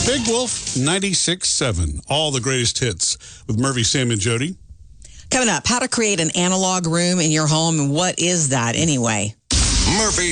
Big Wolf 96.7. All the greatest hits with Murphy, Sam, and Jody. Coming up, how to create an analog room in your home, and what is that anyway? Murphy,